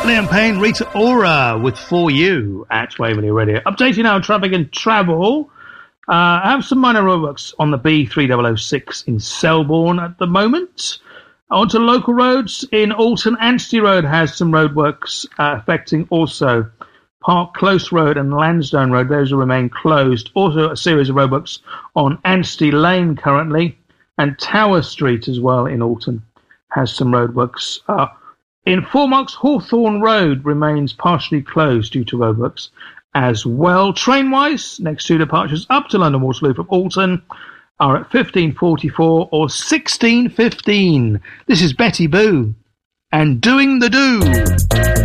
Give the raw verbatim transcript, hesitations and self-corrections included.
Liam Payne, Rita Ora with For You at Waverley Radio. Updating now traffic and travel. Uh, I have some minor roadworks on the B three thousand six in Selborne at the moment. Onto local roads in Alton. Anstey Road has some roadworks uh, affecting also Park Close Road and Lansdowne Road. Those will remain closed. Also a series of roadworks on Anstey Lane currently, and Tower Street as well in Alton has some roadworks. Uh, in Four Marks, Hawthorne Road remains partially closed due to roadworks as well. Train-wise, next two departures up to London Waterloo from Alton are at fifteen forty-four or sixteen fifteen. This is Betty Boo and Doing the Do.